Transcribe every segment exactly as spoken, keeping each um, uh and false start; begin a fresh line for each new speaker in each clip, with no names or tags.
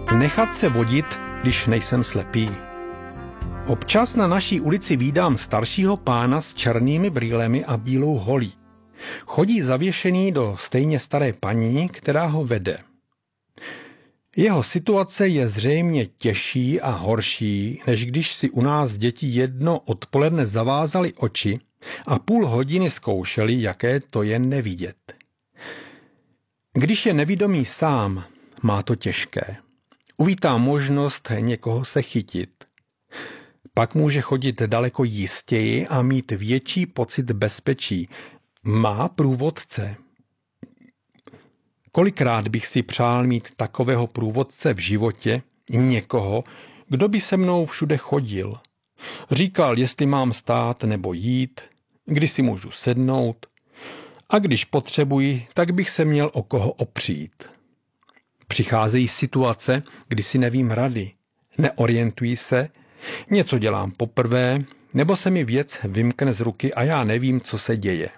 Nechat se vodit, když nejsem slepý. Občas na naší ulici vídám staršího pána s černými brýlemi a bílou holí. Chodí zavěšený do stejně staré paní, která ho vede. Jeho situace je zřejmě těžší a horší, než když si u nás děti jedno odpoledne zavázali oči a půl hodiny zkoušeli, jaké to je nevidět. Když je nevidomý sám, má to těžké. Uvítá možnost někoho se chytit. Pak může chodit daleko jistěji a mít větší pocit bezpečí. Má průvodce. Kolikrát bych si přál mít takového průvodce v životě, někoho, kdo by se mnou všude chodil. Říkal, jestli mám stát nebo jít, kdy si můžu sednout a když potřebuji, tak bych se měl o koho opřít. Přicházejí situace, kdy si nevím rady, neorientuji se, něco dělám poprvé, nebo se mi věc vymkne z ruky a já nevím, co se děje.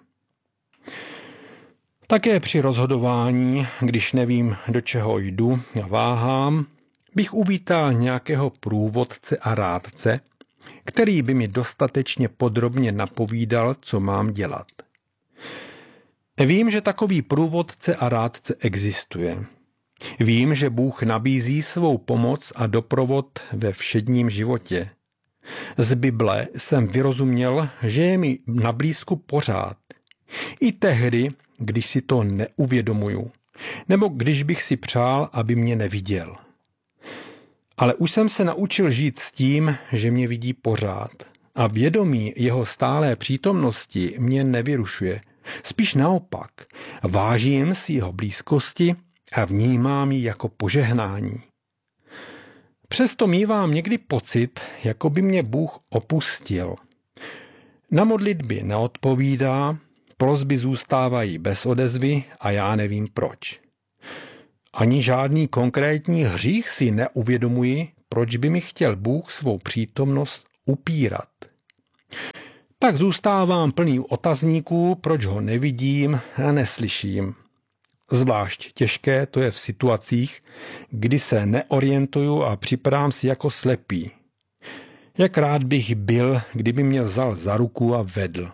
Také při rozhodování, když nevím, do čeho jdu a váhám, bych uvítal nějakého průvodce a rádce, který by mi dostatečně podrobně napovídal, co mám dělat. Vím, že takový průvodce a rádce existuje. Vím, že Bůh nabízí svou pomoc a doprovod ve všedním životě. Z Bible jsem vyrozuměl, že je mi na blízku pořád. I tehdy, když si to neuvědomuju, nebo když bych si přál, aby mě neviděl. Ale už jsem se naučil žít s tím, že mě vidí pořád. A vědomí jeho stálé přítomnosti mě nevyrušuje. Spíš naopak, vážím si jeho blízkosti a vnímám ji jako požehnání. Přesto mívám někdy pocit, jako by mě Bůh opustil. Na modlitby neodpovídá, prosby zůstávají bez odezvy a já nevím proč. Ani žádný konkrétní hřích si neuvědomuji, proč by mi chtěl Bůh svou přítomnost upírat. Tak zůstávám plný otazníků, proč ho nevidím a neslyším. Zvlášť těžké to je v situacích, kdy se neorientuju a připadám si jako slepý. Jak rád bych byl, kdyby mě vzal za ruku a vedl.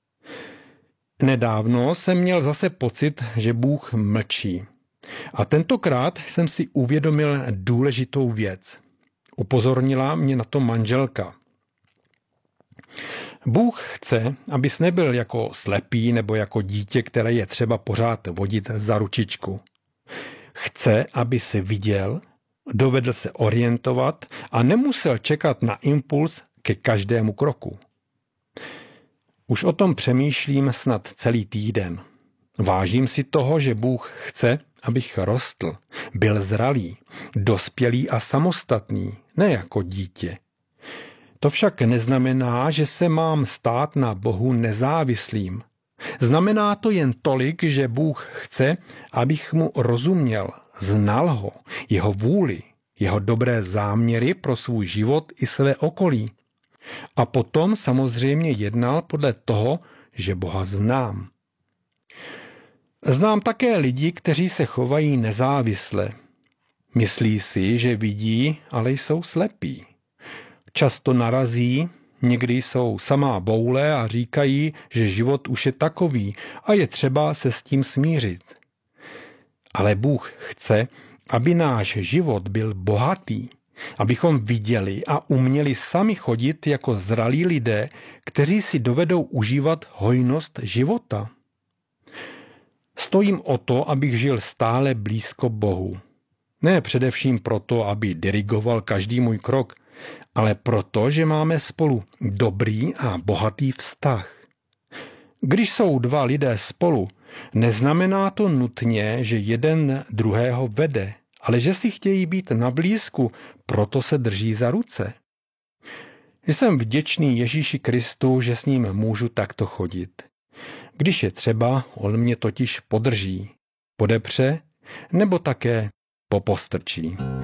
Nedávno jsem měl zase pocit, že Bůh mlčí. A tentokrát jsem si uvědomil důležitou věc. Upozornila mě na to manželka. Bůh chce, abys nebyl jako slepý nebo jako dítě, které je třeba pořád vodit za ručičku. Chce, aby se viděl, dovedl se orientovat a nemusel čekat na impuls ke každému kroku. Už o tom přemýšlím snad celý týden. Vážím si toho, že Bůh chce, abych rostl, byl zralý, dospělý a samostatný, ne jako dítě. To však neznamená, že se mám stát na Bohu nezávislým. Znamená to jen tolik, že Bůh chce, abych mu rozuměl, znal ho, jeho vůli, jeho dobré záměry pro svůj život i své okolí. A potom samozřejmě jednal podle toho, že Boha znám. Znám také lidi, kteří se chovají nezávisle. Myslí si, že vidí, ale jsou slepí. Často narazí, někdy jsou samá boule a říkají, že život už je takový a je třeba se s tím smířit. Ale Bůh chce, aby náš život byl bohatý, abychom viděli a uměli sami chodit jako zralí lidé, kteří si dovedou užívat hojnost života. Stojím o to, abych žil stále blízko Bohu. Ne především proto, aby dirigoval každý můj krok, ale proto, že máme spolu dobrý a bohatý vztah. Když jsou dva lidé spolu, neznamená to nutně, že jeden druhého vede, ale že si chtějí být na blízku, proto se drží za ruce. Jsem vděčný Ježíši Kristu, že s ním můžu takto chodit. Když je třeba, on mě totiž podrží, podepře nebo také popostrčí.